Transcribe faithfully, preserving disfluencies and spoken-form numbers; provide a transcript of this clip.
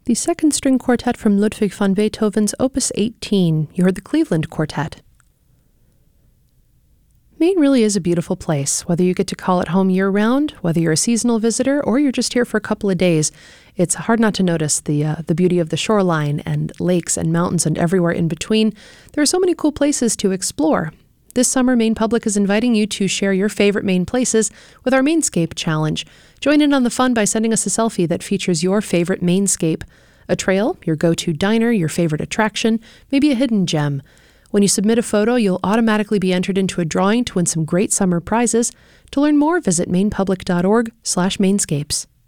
The second string quartet from Ludwig van Beethoven's Opus eighteen. You heard the Cleveland Quartet. Maine really is a beautiful place, whether you get to call it home year-round, whether you're a seasonal visitor, or you're just here for a couple of days. It's hard not to notice the uh, the beauty of the shoreline and lakes and mountains and everywhere in between. There are so many cool places to explore. This summer, Maine Public is inviting you to share your favorite Maine places with our Mainscape Challenge. Join in on the fun by sending us a selfie that features your favorite Mainscape. A trail, your go-to diner, your favorite attraction, maybe a hidden gem. When you submit a photo, you'll automatically be entered into a drawing to win some great summer prizes. To learn more, visit mainpublic.org slash mainscapes.